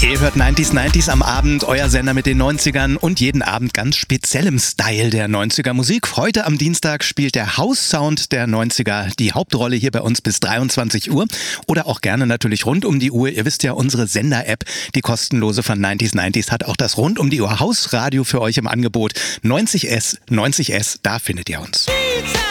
Ihr hört 90s am Abend, euer Sender mit den 90ern und jeden Abend ganz speziellem Style der 90er Musik. Heute am Dienstag spielt der House-Sound der 90er die Hauptrolle hier bei uns bis 23 Uhr oder auch gerne natürlich rund um die Uhr. Ihr wisst ja, unsere Sender-App, die kostenlose von 90s, hat auch das rund um die Uhr Hausradio für euch im Angebot. 90S, da findet ihr uns.